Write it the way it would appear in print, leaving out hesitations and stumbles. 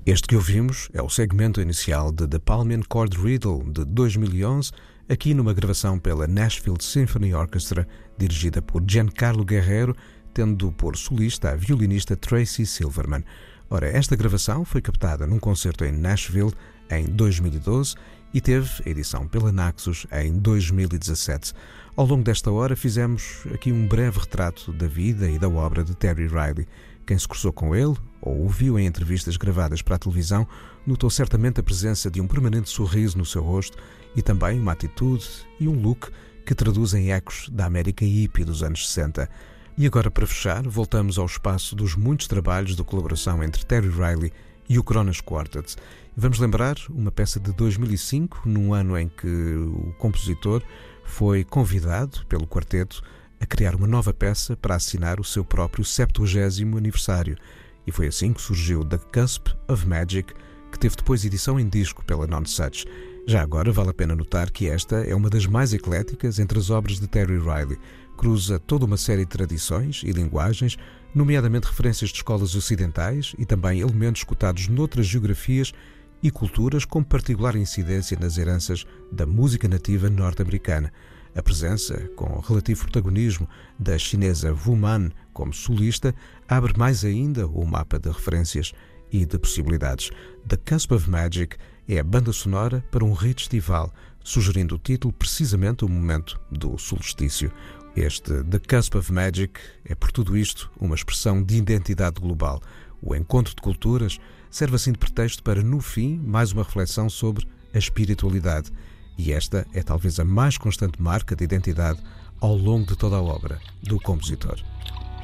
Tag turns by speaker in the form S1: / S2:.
S1: Este que ouvimos é o segmento inicial de The Palmian Chord Riddle de 2011, aqui numa gravação pela Nashville Symphony Orchestra, dirigida por Giancarlo Guerrero, tendo por solista a violinista Tracy Silverman. Ora, esta gravação foi captada num concerto em Nashville em 2012 e teve a edição pela Naxos em 2017. Ao longo desta hora fizemos aqui um breve retrato da vida e da obra de Terry Riley. Quem se cruzou com ele, ou o viu em entrevistas gravadas para a televisão, notou certamente a presença de um permanente sorriso no seu rosto e também uma atitude e um look que traduzem ecos da América hippie dos anos 60. E agora, para fechar, voltamos ao espaço dos muitos trabalhos de colaboração entre Terry Riley e o Kronos Quartet. Vamos lembrar uma peça de 2005, num ano em que o compositor foi convidado pelo quarteto a criar uma nova peça para assinar o seu próprio 70º aniversário. E foi assim que surgiu The Cusp of Magic, que teve depois edição em disco pela Nonesuch. Já agora vale a pena notar que esta é uma das mais ecléticas entre as obras de Terry Riley. Cruza toda uma série de tradições e linguagens, nomeadamente referências de escolas ocidentais e também elementos escutados noutras geografias e culturas com particular incidência nas heranças da música nativa norte-americana. A presença, com relativo protagonismo, da chinesa Wu Man como solista, abre mais ainda o mapa de referências e de possibilidades. The Cusp of Magic é a banda sonora para um rito estival, sugerindo o título precisamente o momento do solstício. Este The Cusp of Magic é, por tudo isto, uma expressão de identidade global. O encontro de culturas serve assim de pretexto para, no fim, mais uma reflexão sobre a espiritualidade. E esta é talvez a mais constante marca de identidade ao longo de toda a obra do compositor.